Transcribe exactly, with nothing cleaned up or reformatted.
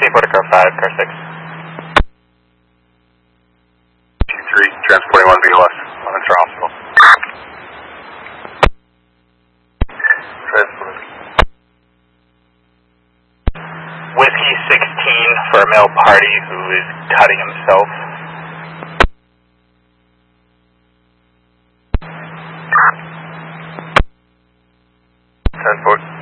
Report to car five, car six. two three, transporting one V L S, Leominster Hospital. Transport. Whiskey sixteen for a male party who is cutting himself. Transport.